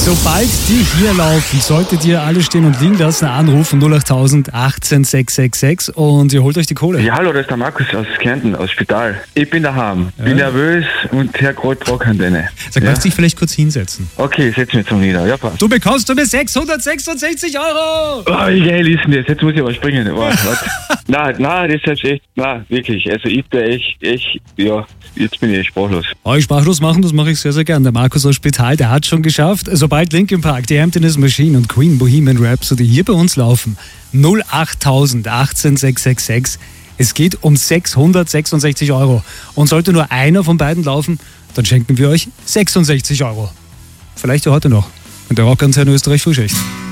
Sobald die hier laufen, solltet ihr alle stehen und liegen lassen, anrufen 08000 18 666 und ihr holt euch die Kohle. Ja, hallo, das ist der Markus aus Kärnten, aus Spital. Ich bin daheim, bin nervös und hör gerade Trockendeine. Sag, kannst du dich vielleicht kurz hinsetzen? Okay, setz mich zum Nieder, ja, passt. Du bekommst mir 666 Euro! Oh, wie geil ist denn das? Jetzt muss ich aber springen. Oh, nein, das ist echt, nein, wirklich. Also ich bin echt, ja, jetzt bin ich sprachlos. Euch sprachlos machen, das mache ich sehr, sehr gern. Der Markus aus Spital, der hat schon geschafft. Sobald Linkin Park, die Emptiness Machine und Queen Bohemian Rhapsody hier bei uns laufen, 08000 18 666. Es geht um 666 Euro. Und sollte nur einer von beiden laufen, dann schenken wir euch 66 Euro. Vielleicht ja heute noch. Und der Rockkonzern Österreich Frühschicht.